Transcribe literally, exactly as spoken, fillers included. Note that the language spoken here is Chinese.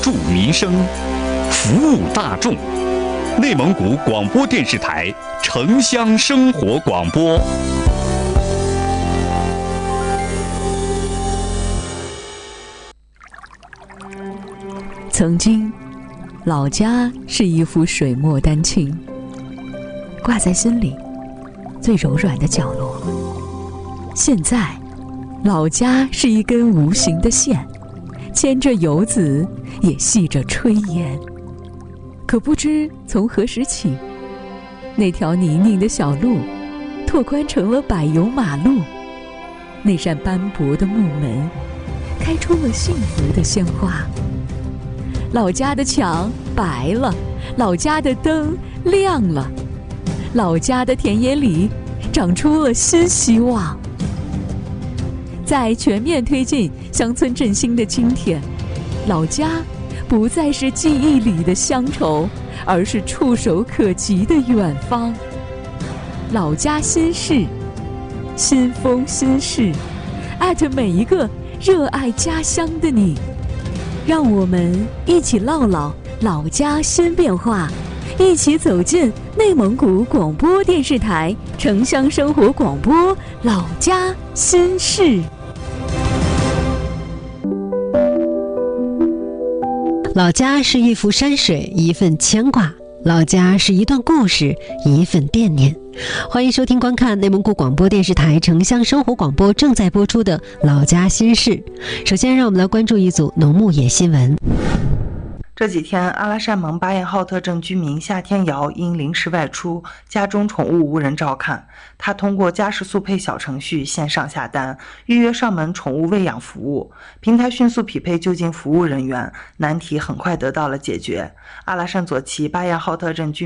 助民生，服务大众。内蒙古广播电视台城乡生活广播。 曾经，老家是一幅水墨丹青，挂在心里最柔软的角落。现在，老家是一根无形的线，牵着游子，也系着炊烟。可不知从何时起，那条泥泞的小路拓宽成了柏油马路，那扇斑驳的木门开出了幸福的鲜花。老家的墙白了，老家的灯亮了，老家的田野里长出了新希望。在全面推进乡村振兴的今天，老家不再是记忆里的乡愁，而是触手可及的远方。老家心事，新风新事，艾特每一个热爱家乡的你。让我们一起唠唠老家新变化，一起走进内蒙古广播电视台城乡生活广播老家心事。 老家是一幅山水，一份牵挂；老家是一段故事，一份惦念。欢迎收听观看内蒙古广播电视台城乡生活广播正在播出的《老家心事》。首先，让我们来关注一组农牧野新闻。 这几天，阿拉善盟巴彦浩特镇居民夏天瑶因临时外出，家中宠物无人照看，他通过家事速配小程序线上下单，预约上门宠物喂养服务，平台迅速匹配就近服务人员，难题很快得到了解决。阿拉善左旗巴彦浩特镇居